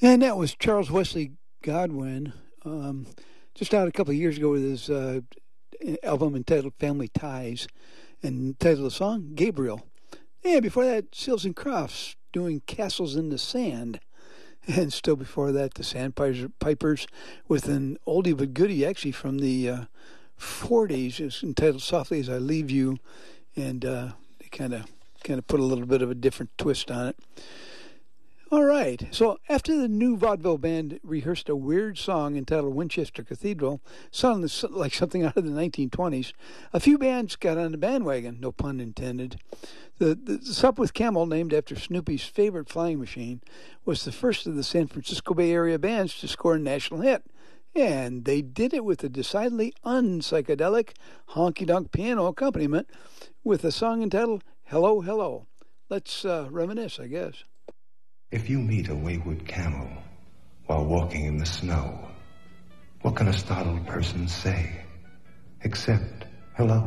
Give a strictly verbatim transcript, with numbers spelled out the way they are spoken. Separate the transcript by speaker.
Speaker 1: And that was Charles Wesley Godwin, um, just out a couple of years ago with his uh, album entitled Family Ties, and title of the song, Gabriel. And before that, Seals and Crofts doing Castles in the Sand. And still before that, the Sandpipers with an oldie but goodie, actually from the uh, forties. It's entitled Softly as I Leave You, and uh, they kind of kind of put a little bit of a different twist on it. All right, so after the new vaudeville band rehearsed a weird song entitled Winchester Cathedral, sounding like something out of the nineteen twenties, a few bands got on the bandwagon, no pun intended. The, the, the Sup with Camel, named after Snoopy's favorite flying machine, was the first of the San Francisco Bay Area bands to score a national hit. And they did it with a decidedly unpsychedelic honky-donk piano accompaniment with a song entitled Hello, Hello. Let's uh, reminisce, I guess.
Speaker 2: If you meet a wayward camel while walking in the snow, what can a startled person say except hello?